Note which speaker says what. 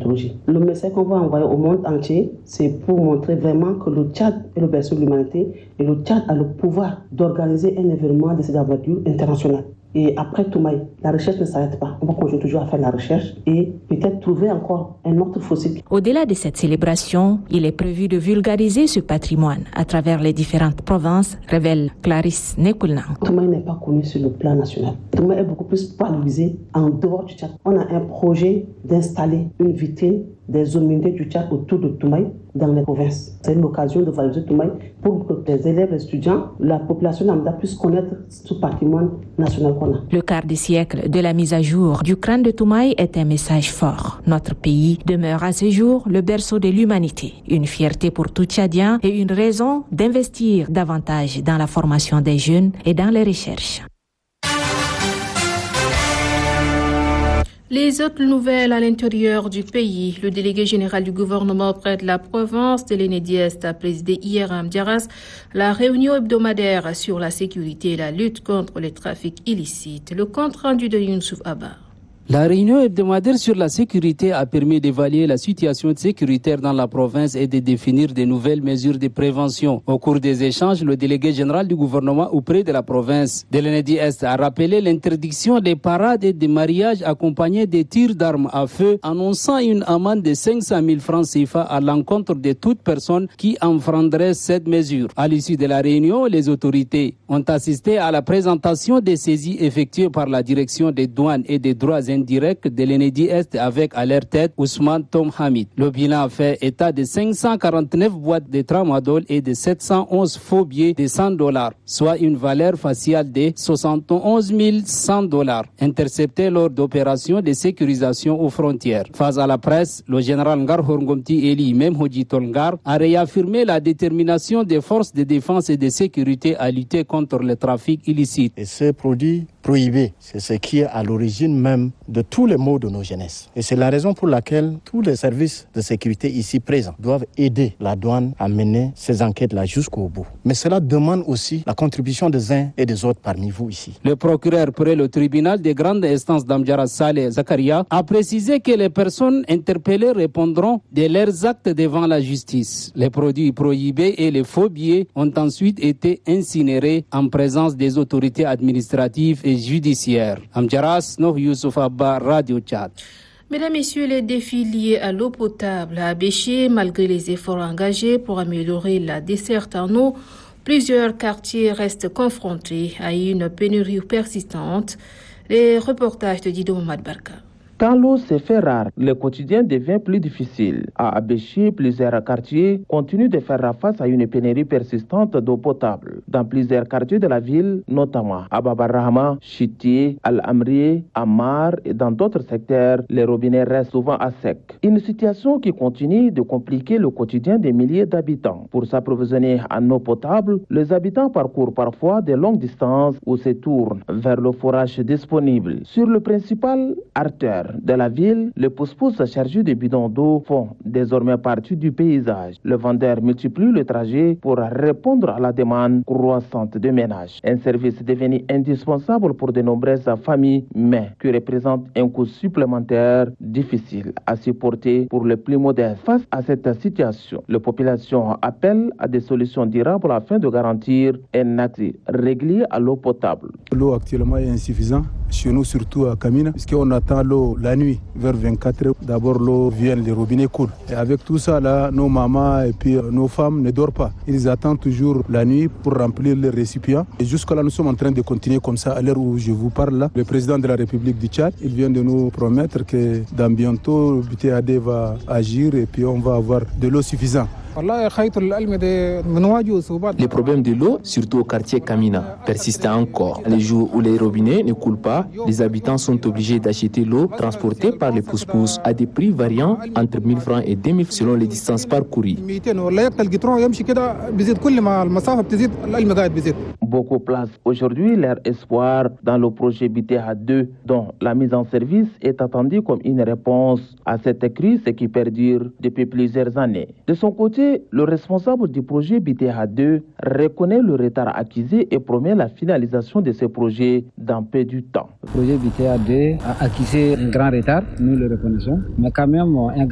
Speaker 1: climatologie. Le message qu'on va envoyer au monde entier, c'est pour montrer vraiment que le Tchad est le berceau de l'humanité et le Tchad a le pouvoir d'organiser un événement de cette envergure internationale. Et après Toumaï, la recherche ne s'arrête pas. On va continuer toujours à faire la recherche et peut-être trouver encore un autre fossile.
Speaker 2: Au-delà de cette célébration, il est prévu de vulgariser ce patrimoine à travers les différentes provinces, révèle Clarisse Nekoulna.
Speaker 1: Toumaï n'est pas connu sur le plan national. Toumaï est beaucoup plus valorisé en dehors du Tchad. On a un projet d'installer une vitrine des hominides du Tchad autour de Toumaï dans les provinces. C'est l'occasion de valoriser Toumaï pour que les élèves, les étudiants, la population lambda puisse connaître ce patrimoine national qu'on a.
Speaker 2: Le quart de siècle de la mise à jour du crâne de Toumaï est un message fort. Notre pays demeure à ce jour le berceau de l'humanité, une fierté pour tout Tchadien et une raison d'investir davantage dans la formation des jeunes et dans les recherches.
Speaker 3: Les autres nouvelles à l'intérieur du pays. Le délégué général du gouvernement près de la province de l'Enedi-Est a présidé hier à Amdiaras la réunion hebdomadaire sur la sécurité et la lutte contre les trafics illicites. Le compte rendu de Youssouf Abba.
Speaker 4: La réunion hebdomadaire sur la sécurité a permis d'évaluer la situation sécuritaire dans la province et de définir de nouvelles mesures de prévention. Au cours des échanges, le délégué général du gouvernement auprès de la province de l'Enedi-Est a rappelé l'interdiction des parades et des mariages accompagnés des tirs d'armes à feu, annonçant une amende de 500 000 francs CFA à l'encontre de toute personne qui enfreindrait cette mesure. À l'issue de la réunion, les autorités ont assisté à la présentation des saisies effectuées par la direction des douanes et des droits indirect de l'Enedi-Est avec à leur tête Ousmane Tom Hamid. Le bilan fait état de 549 boîtes de tramadol et de 711 faux billets de $100, soit une valeur faciale de 71 100 $, interceptés lors d'opérations de sécurisation aux frontières. Face à la presse, le général Ngar Horngomti Eli Memhodji Tolngar a réaffirmé la détermination des forces de défense et de sécurité à lutter contre le trafic illicite.
Speaker 5: Et ces produits prohibés, c'est ce qui est à l'origine même de tous les maux de nos jeunesses. Et c'est la raison pour laquelle tous les services de sécurité ici présents doivent aider la douane à mener ces enquêtes-là jusqu'au bout. Mais cela demande aussi la contribution des uns et des autres parmi vous ici.
Speaker 4: Le procureur près le tribunal des grandes instances d'Amdiara Saleh Zakaria a précisé que les personnes interpellées répondront de leurs actes devant la justice. Les produits prohibés et les faux billets ont ensuite été incinérés en présence des autorités administratives et judiciaires. Amdiaras, Noh Youssouf Abba, Radio Tchad.
Speaker 3: Mesdames, Messieurs, les défis liés à l'eau potable à Abéché, malgré les efforts engagés pour améliorer la desserte en eau, plusieurs quartiers restent confrontés à une pénurie persistante. Les reportages de Dido Mohamed Barka.
Speaker 6: Quand l'eau se fait rare, le quotidien devient plus difficile. À Abéché, plusieurs quartiers continuent de faire face à une pénurie persistante d'eau potable. Dans plusieurs quartiers de la ville, notamment à Babarahama, Chitier, Al-Amri, Amar et dans d'autres secteurs, les robinets restent souvent à sec. Une situation qui continue de compliquer le quotidien des milliers d'habitants. Pour s'approvisionner en eau potable, les habitants parcourent parfois de longues distances ou se tournent vers le forage disponible. Sur le principal artère de la ville, les pousse-pousse chargés de bidons d'eau font désormais partie du paysage. Le vendeur multiplie le trajet pour répondre à la demande croissante de ménages. Un service devenu indispensable pour de nombreuses familles, mais qui représente un coût supplémentaire difficile à supporter pour les plus modestes. Face à cette situation, la population appelle à des solutions durables afin de garantir un accès régulier à l'eau potable.
Speaker 7: L'eau actuellement est insuffisante. Chez nous, surtout à Kamina, puisqu'on attend l'eau la nuit, vers 24 heures. D'abord, l'eau vient, les robinets coulent. Et avec tout ça, là, nos mamans et puis nos femmes ne dorment pas. Ils attendent toujours la nuit pour remplir les récipients. Et jusqu'à là, nous sommes en train de continuer comme ça. À l'heure où je vous parle là, le président de la République du Tchad, il vient de nous promettre que dans bientôt, le BTAD va agir et puis on va avoir de l'eau suffisante.
Speaker 8: Les problèmes de l'eau, surtout au quartier Kamina, persistent encore. Les jours où les robinets ne coulent pas, les habitants sont obligés d'acheter l'eau transportée par les pousse-pousse à des prix variant entre 1000 francs et 2000 selon les distances parcourues.
Speaker 6: Beaucoup placent aujourd'hui leur espoir dans le projet BTH2, dont la mise en service est attendue comme une réponse à cette crise qui perdure depuis plusieurs années. De son côté, le responsable du projet BTH2 reconnaît le retard accusé et promet la finalisation de ce projet dans peu de temps.
Speaker 9: Le projet BTH2 a accusé un grand retard, nous le reconnaissons, mais quand même un